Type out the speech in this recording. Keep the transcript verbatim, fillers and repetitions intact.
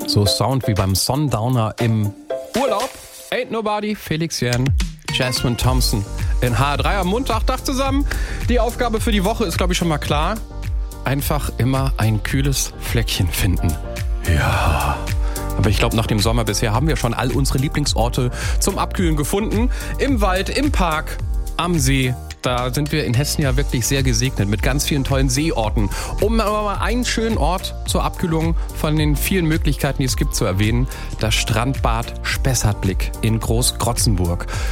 So Sound wie beim Sundowner im Urlaub. Ain't Nobody, Felix Jähn, Jasmine Thompson in H R drei am Montag zusammen. Die Aufgabe für die Woche ist, glaube ich, schon mal klar. Einfach immer ein kühles Fleckchen finden. Ja. Aber ich glaube, nach dem Sommer bisher haben wir schon all unsere Lieblingsorte zum Abkühlen gefunden. Im Wald, im Park, am See. Da sind wir in Hessen ja wirklich sehr gesegnet mit ganz vielen tollen Seeorten. Um aber mal einen schönen Ort zur Abkühlung von den vielen Möglichkeiten, die es gibt, zu erwähnen. Das Strandbad Spessartblick in Großkrotzenburg.